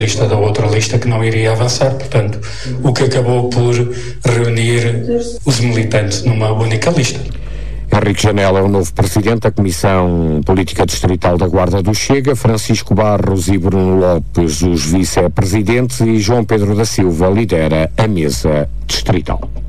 lista da outra lista que não iria avançar, portanto, o que acabou por reunir os militantes numa única lista. Henrique Janela é o novo presidente da Comissão Política Distrital da Guarda do Chega, Francisco Barros e Bruno Lopes os vice-presidentes e João Pedro da Silva lidera a mesa distrital.